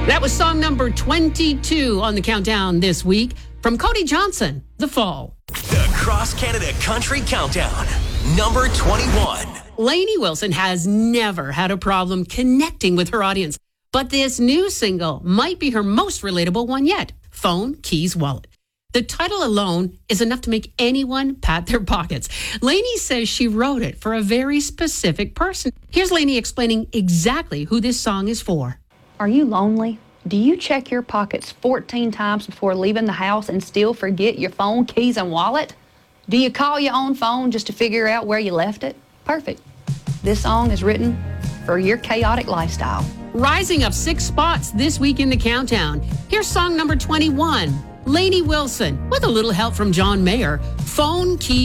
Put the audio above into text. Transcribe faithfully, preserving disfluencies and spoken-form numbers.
That was song number twenty-two on the countdown this week from Cody Johnson, The Fall. The Cross Canada Country Countdown, number twenty-one. Lainey Wilson has never had a problem connecting with her audience, but this new single might be her most relatable one yet, Phone, Keys, Wallet. The title alone is enough to make anyone pat their pockets. Lainey says she wrote it for a very specific person. Here's Lainey explaining exactly who this song is for. Are you lonely? Do you check your pockets fourteen times before leaving the house and still forget your phone, keys, and wallet? Do you call your own phone just to figure out where you left it? Perfect. This song is written for your chaotic lifestyle. Rising up six spots this week in the countdown. Here's song number twenty-one. Lainey Wilson, with a little help from John Mayer, Phone, Keys,